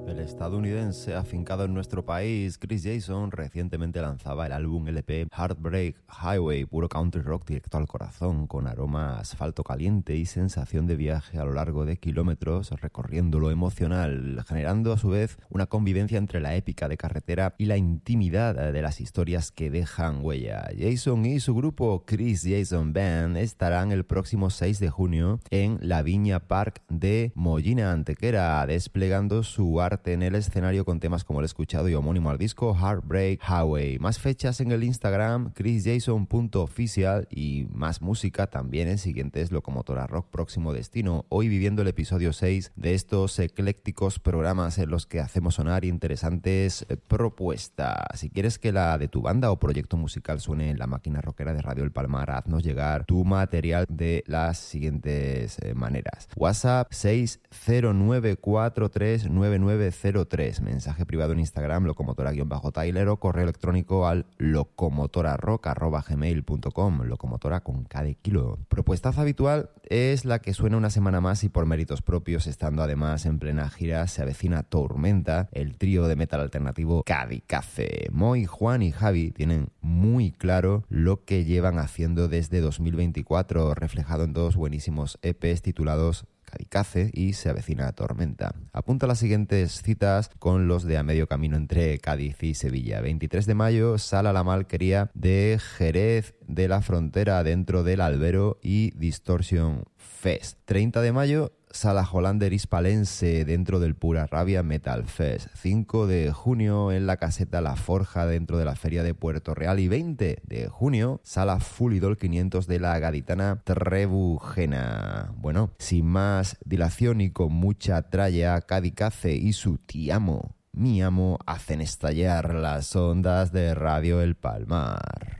El estadounidense afincado en nuestro país, Chris Jason, recientemente lanzaba el álbum LP Heartbreak Highway, puro country rock directo al corazón, con aroma a asfalto caliente y sensación de viaje a lo largo de kilómetros, recorriendo lo emocional, generando a su vez una convivencia entre la épica de carretera y la intimidad de las historias que dejan huella. Jason y su grupo Chris Jason Band estarán el próximo 6 de junio en la Viña Park de Mollina, Antequera, desplegando su arte en el escenario con temas como el escuchado y homónimo al disco Heartbreak Highway. Más fechas en el Instagram chrisjason.official y más música también en siguientes Locomotora Rock Próximo Destino. Hoy viviendo el episodio 6 de estos eclécticos programas en los que hacemos sonar interesantes propuestas. Si quieres que la de tu banda o proyecto musical suene en la máquina rockera de Radio El Palmar, haznos llegar tu material de las siguientes maneras. WhatsApp 609439903, mensaje privado en Instagram locomotora-tyler o correo electrónico al locomotorarrock@gmail.com, locomotora con K de kilo. Propuestaza habitual es la que suena una semana más y por méritos propios, estando además en plena gira, se avecina Tormenta, el trío de metal alternativo Kamikaze. Moy, Juan y Javi tienen muy claro lo que llevan haciendo desde 2024, reflejado en dos buenísimos EPs titulados Kamikaze y Se avecina Tormenta. Apunta las siguientes citas con los de A Medio Camino entre Cádiz y Sevilla. 23 de mayo, Sala La Malquería de Jerez de la Frontera dentro del Albero y Distortion Fest. 30 de mayo, Sala Hollander Hispalense dentro del Pura Rabia Metal Fest. 5 de junio en la caseta La Forja dentro de la Feria de Puerto Real. Y 20 de junio, Sala Full Idol 500 de la gaditana Trebujena. Bueno, sin más dilación y con mucha tralla, Kamikaze y su Ti amo, mi amo hacen estallar las ondas de Radio El Palmar.